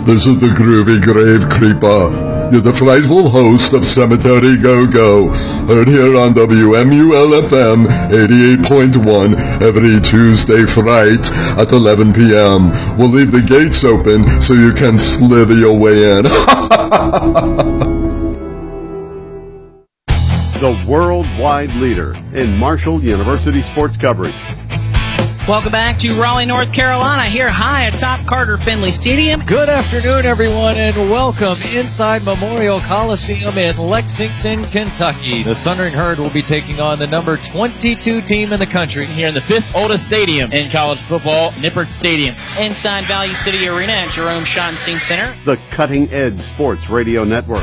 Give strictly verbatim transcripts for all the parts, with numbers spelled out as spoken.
This is the Groovy Grave Creeper. You're the frightful host of Cemetery Go-Go, heard here on W M U L F M eighty-eight point one every Tuesday fright at eleven p.m. We'll leave the gates open so you can slither your way in. The worldwide leader in Marshall University sports coverage. Welcome back to Raleigh, North Carolina, here high atop Carter Finley Stadium. Good afternoon, everyone, and welcome inside Memorial Coliseum in Lexington, Kentucky. The Thundering Herd will be taking on the number twenty-two team in the country here in the fifth oldest stadium in college football, Nippert Stadium. Inside Value City Arena at Jerome Schottenstein Center. The Cutting Edge Sports Radio Network.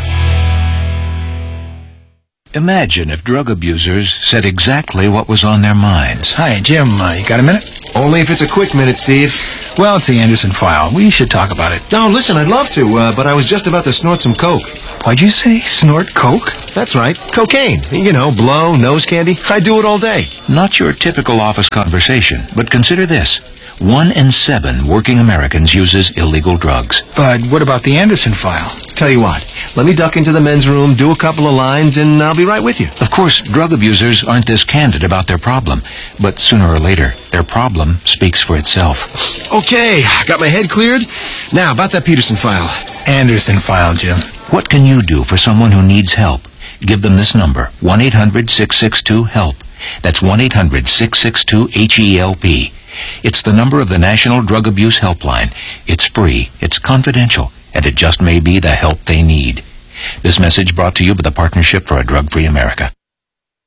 Imagine if drug abusers said exactly what was on their minds. Hi, Jim. Uh, you got a minute? Only if it's a quick minute, Steve. Well, it's the Anderson file. We should talk about it. No, listen, I'd love to, uh, but I was just about to snort some coke. What'd you say? Snort coke? That's right. Cocaine. You know, blow, nose candy. I do it all day. Not your typical office conversation, but consider this. One in seven working Americans uses illegal drugs. But what about the Anderson file? Tell you what, let me duck into the men's room, do a couple of lines, and I'll be right with you. Of course, drug abusers aren't this candid about their problem, but sooner or later, their problem speaks for itself. Okay, got my head cleared. Now, about that Peterson file. Anderson file, Jim. What can you do for someone who needs help? Give them this number, one eight hundred six six two HELP. That's one eight hundred six six two H E L P. It's the number of the National Drug Abuse Helpline. It's free, it's confidential, and it just may be the help they need. This message brought to you by the Partnership for a Drug-Free America.